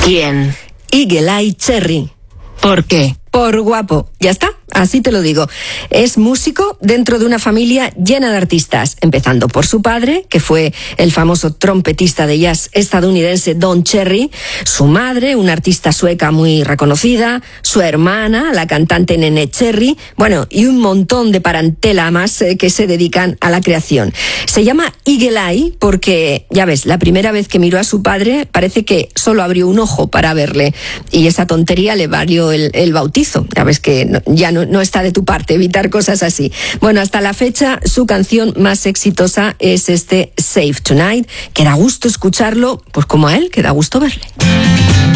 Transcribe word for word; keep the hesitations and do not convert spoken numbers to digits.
¿Quién? Eagle Eye Cherry. ¿Por qué? Por guapo. Ya está, así te lo digo. Es músico dentro de una familia llena de artistas, empezando por su padre, que fue el famoso trompetista de jazz estadounidense Don Cherry, su madre, una artista sueca muy reconocida, su hermana, la cantante Neneh Cherry, bueno, y un montón de parentela más eh, que se dedican a la creación. Se llama Eagle Eye porque, ya ves, la primera vez que miró a su padre parece que solo abrió un ojo para verle, y esa tontería le valió el, el bautizo. Ya ves que no, ya no, no está de tu parte evitar cosas así. Bueno, hasta la fecha su canción más exitosa es este Save Tonight, que da gusto escucharlo, pues como a él, que da gusto verle.